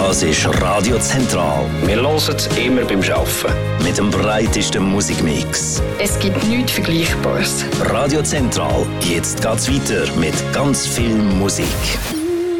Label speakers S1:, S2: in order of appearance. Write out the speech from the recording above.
S1: Das ist Radio Zentral.
S2: Wir hören es immer beim Arbeiten.
S1: Mit dem breitesten Musikmix.
S3: Es gibt nichts Vergleichbares.
S1: Radio Zentral. Jetzt geht's weiter mit ganz viel Musik.